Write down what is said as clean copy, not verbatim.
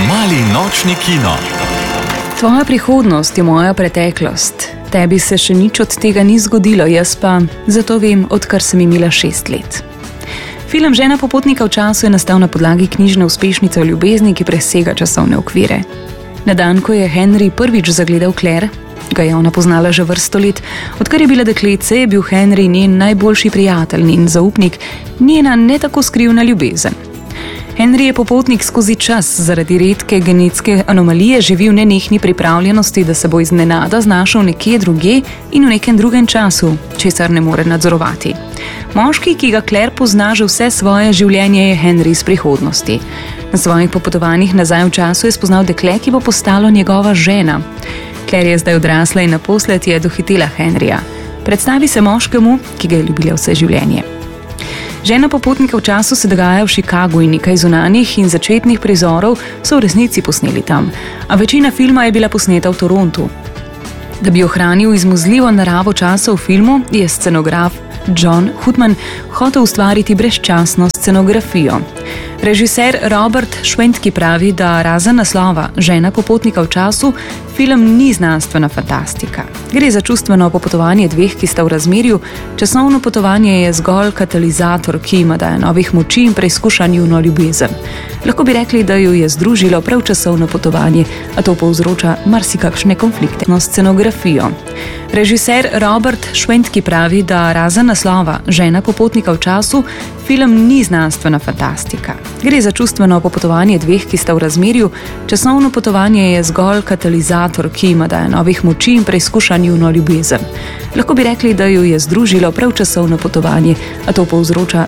Mali nočni kino. Tvoja prihodnost je moja preteklost. Tebi se še nič od tega ni zgodilo, jaz pa zato vem, odkar sem imela 6 let. Film Žena popotnika v času je nastal na podlagi knjižne uspešnice o ljubezni, ki presega časovne okvire. Na dan, ko je Henry prvič zagledal Claire, ga je ona poznala že vrsto let, odkar je bila dekletce, je bil Henry njen najboljši prijatelj, njen zaupnik, njena ne tako skrivna ljubezen. Henry je popotnik skozi čas, zaradi redke genetske anomalije živi v nenehni pripravljenosti, da se bo iznenada znašel nekje drugje in v nekem drugem času, česar ne more nadzorovati. Moški, ki ga Claire pozna že vse svoje življenje, je Henry iz prihodnosti. Na svojih popotovanjih nazaj v času je spoznal dekle, ki bo postalo njegova žena. Claire je zdaj odrasla in naposled je dohitela Henryja. Predstavi se moškemu, ki ga je ljubila vse življenje. Žena popotnika v času se dogaja v Chicagu in nekaj zunanjih in začetnih prizorov so v resnici posneli tam, a večina filma je bila posneta v Torontu. Da bi ohranil izmuzljivo naravo časa v filmu, je scenograf John Hutman hotel ustvariti brezčasno scenografijo. Režiser Robert Schwentke pravi, da razen naslova Žena popotnika v času, film ni znanstvena fantastika. Gre za čustveno popotovanje dveh, ki sta v razmerju, časovno potovanje je zgolj katalizator, ki ima daje novih moči in preizkuša njuno ljubezen. Lahko bi rekli, da ju je združilo prav časovno potovanje, a to povzroča marsikakšne konflikte na scenografijo. Režiser Robert Schwentke pravi, da razen naslova Žena popotnika v času, film ni znanstvena fantastika. Gre za čustveno popotovanje dveh, ki sta v razmerju, časovno potovanje je zgolj katalizator, ki ima daje novih moči in preizkuša njuno ljubezen. Lahko bi rekli, da ju je združilo prav časovno potovanje, a to povzroča